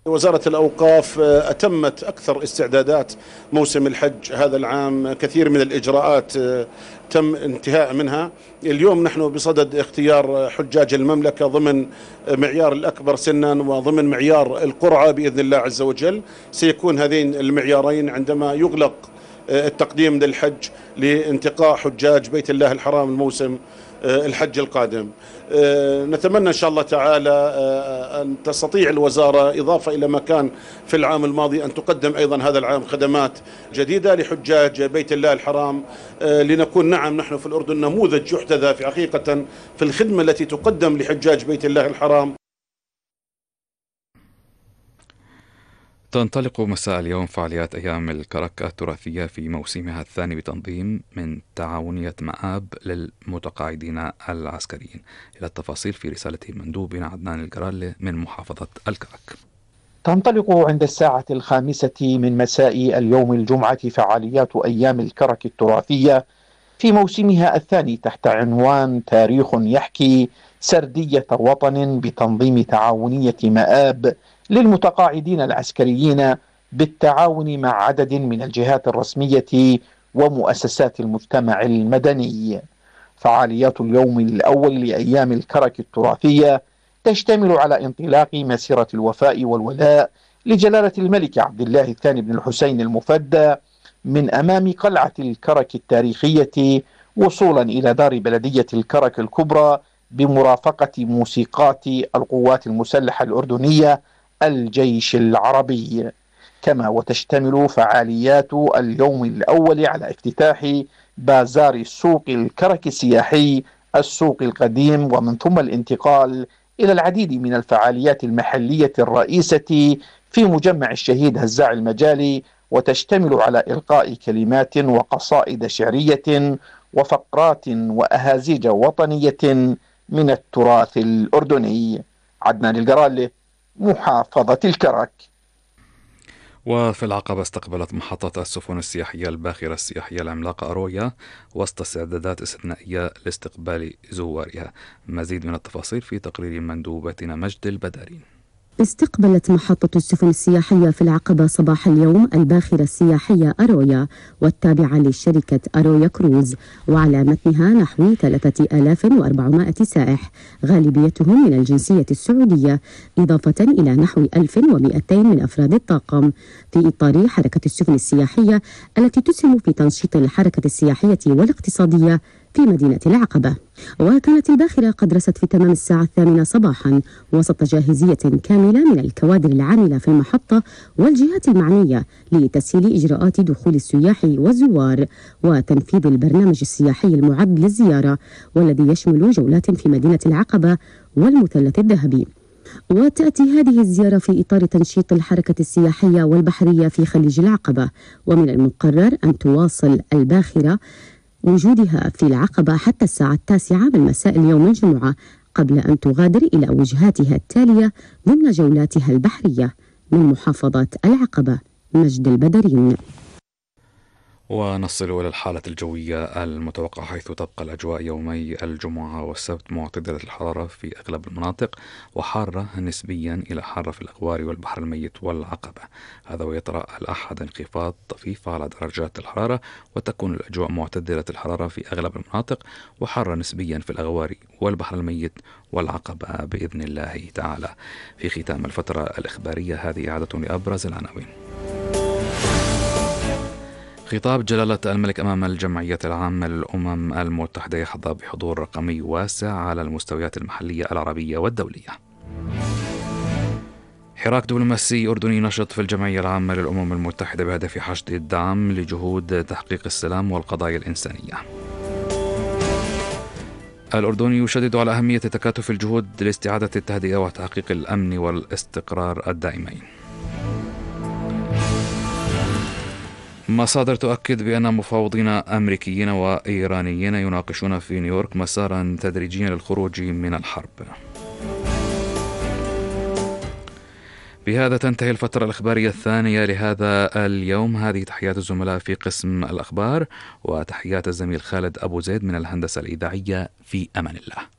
وزارة الأوقاف أتمت أكثر استعدادات موسم الحج هذا العام. كثير من الإجراءات تم انتهاء منها. اليوم نحن بصدد اختيار حجاج المملكة ضمن معيار الأكبر سنا وضمن معيار القرعة بإذن الله عز وجل. سيكون هذين المعيارين عندما يغلق التقديم للحج لانتقاء حجاج بيت الله الحرام الموسم الحج القادم. نتمنى إن شاء الله تعالى أن تستطيع الوزارة إضافة إلى ما كان في العام الماضي أن تقدم أيضا هذا العام خدمات جديدة لحجاج بيت الله الحرام، لنكون نحن في الأردن نموذج يحتذى في حقيقة في الخدمة التي تقدم لحجاج بيت الله الحرام. تنطلق مساء اليوم فعاليات أيام الكرك التراثية في موسمها الثاني بتنظيم من تعاونية مآب للمتقاعدين العسكريين. إلى التفاصيل في رسالة مندوبنا عدنان الجرالي من محافظة الكرك. تنطلق عند الساعة 5 من مساء اليوم الجمعة فعاليات أيام الكرك التراثية في موسمها الثاني تحت عنوان تاريخ يحكي سردية وطن بتنظيم تعاونية مآب للمتقاعدين العسكريين بالتعاون مع عدد من الجهات الرسمية ومؤسسات المجتمع المدني. فعاليات اليوم الأول لأيام الكرك التراثية تشتمل على انطلاق مسيرة الوفاء والولاء لجلالة الملك عبد الله الثاني بن الحسين المفدى من أمام قلعة الكرك التاريخية وصولا إلى دار بلدية الكرك الكبرى بمرافقة موسيقات القوات المسلحة الأردنية الجيش العربي. كما وتشتمل فعاليات اليوم الأول على افتتاح بازار السوق الكرك السياحي السوق القديم، ومن ثم الانتقال إلى العديد من الفعاليات المحلية الرئيسة في مجمع الشهيد هزاع المجالي، وتشتمل على إلقاء كلمات وقصائد شعرية وفقرات وأهازيج وطنية من التراث الأردني. عدنان الجرالي، محافظة الكرك. وفي العقبة استقبلت محطة السفن السياحية الباخرة السياحية العملاقة أرويا وسط استعدادات استثنائية لاستقبال زوارها. مزيد من التفاصيل في تقرير مندوبتنا مجد البدارين. استقبلت محطة السفن السياحية في العقبة صباح اليوم الباخرة السياحية أرويا والتابعة لشركة أرويا كروز، وعلى متنها نحو 3400 سائح غالبيتهم من الجنسية السعودية، إضافة إلى نحو 1200 من أفراد الطاقم، في إطار حركة السفن السياحية التي تسهم في تنشيط الحركة السياحية والاقتصادية في مدينة العقبة. وكانت الباخرة قد رست في تمام الساعة 8 صباحا وسط جاهزية كاملة من الكوادر العاملة في المحطة والجهات المعنية لتسهيل إجراءات دخول السياح والزوار وتنفيذ البرنامج السياحي المعد للزيارة، والذي يشمل جولات في مدينة العقبة والمثلث الذهبي. وتأتي هذه الزيارة في إطار تنشيط الحركة السياحية والبحرية في خليج العقبة، ومن المقرر أن تواصل الباخرة وجودها في العقبة حتى الساعة 9 من مساء اليوم الجمعة، قبل أن تغادر إلى وجهاتها التالية ضمن جولاتها البحرية. من محافظة العقبة، مجد البدرين. ونصل إلى الحالة الجوية المتوقعة، حيث تبقى الأجواء يومي الجمعة والسبت معتدلة الحرارة في أغلب المناطق، وحارة نسبيا إلى حارة في الأغوار والبحر الميت والعقبة. هذا ويطرأ الأحد انخفاض طفيف على درجات الحرارة، وتكون الأجواء معتدلة الحرارة في أغلب المناطق، وحارة نسبيا في الأغوار والبحر الميت والعقبة بإذن الله تعالى. في ختام الفترة الإخبارية هذه إعادة لأبرز العناوين. خطاب جلالة الملك أمام الجمعية العامة للأمم المتحدة يحظى بحضور رقمي واسع على المستويات المحلية العربية والدولية. حراك دبلوماسي أردني نشط في الجمعية العامة للأمم المتحدة بهدف حشد الدعم لجهود تحقيق السلام والقضايا الإنسانية. الأردن يشدد على أهمية تكاتف الجهود لاستعادة التهدئة وتحقيق الأمن والاستقرار الدائمين. مصادر تؤكد بأن مفاوضين أمريكيين وإيرانيين يناقشون في نيويورك مسارا تدريجيا للخروج من الحرب. بهذا تنتهي الفترة الإخبارية الثانية لهذا اليوم. هذه تحيات الزملاء في قسم الأخبار وتحيات الزميل خالد أبو زيد من الهندسة الإذاعية. في أمان الله.